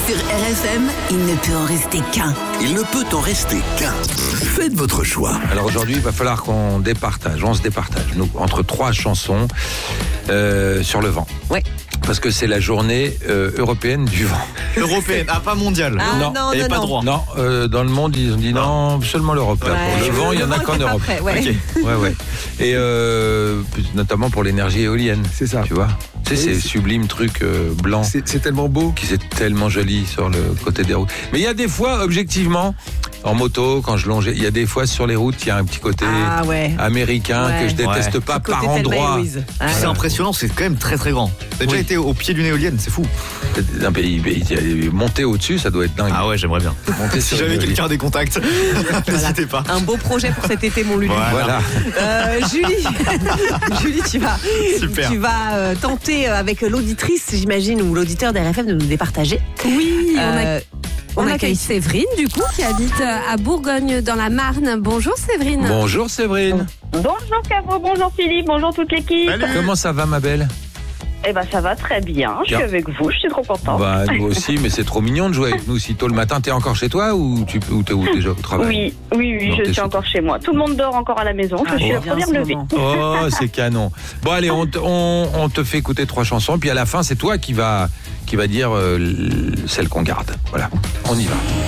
Sur RFM, il ne peut en rester qu'un. Il ne peut en rester qu'un. Faites votre choix. Alors aujourd'hui, il va falloir qu'on départage. On se départage. Nous, entre 3 chansons sur le vent. Ouais. Parce que c'est la journée européenne du vent. Européenne, pas mondiale. Ah, non, pas droit. Non, dans le monde, ils ont dit non, seulement l'Europe. Là. Ouais, Le vent, il n'y en a qu'en Europe. Après, ouais. Ok. Ouais. Et notamment pour l'énergie éolienne. C'est ça. Tu vois. Tu sais, Oui, ces c'est- sublimes trucs blancs. C'est tellement beau. Qui c'est tellement joli sur le côté des routes. Mais il y a des fois, objectivement, en moto, quand je longeais, il y a des fois sur les routes, il y a un petit côté Ah ouais. américain Ouais. que je déteste pas Côté par Thelma et endroit. Louise. Ah, C'est impressionnant, c'est quand même très très grand. T'as déjà Oui. été au pied d'une éolienne, c'est fou. Non, mais monter au-dessus, ça doit être dingue. Ah ouais, j'aimerais bien. Monter Si sur j'avais une quelqu'un a des contacts, n'hésitez pas. Un beau projet pour cet été, mon Lulu. Voilà. Julie, tu vas tenter avec l'auditrice, j'imagine, ou l'auditeur d'RFM de nous départager. Oui, on accueille accueille Séverine, du coup, qui habite à Bourgogne, dans la Marne. Bonjour Séverine. Bonjour Séverine. Bonjour Caro, bonjour Philippe, bonjour toute l'équipe. Comment ça va ma belle? Eh ben ça va très bien, je suis Bien. avec vous, je suis trop contente. Bah nous aussi, mais c'est trop mignon de jouer avec nous si tôt le matin. T'es encore chez toi ou t'es où déjà au travail? Oui, Non, je t'es suis chez encore chez moi. Tout le monde dort encore à la maison, je suis la première levée. Oh, c'est canon. Bon allez, on te fait écouter 3 chansons, puis à la fin c'est toi qui va dire celle qu'on garde. Voilà, on y va.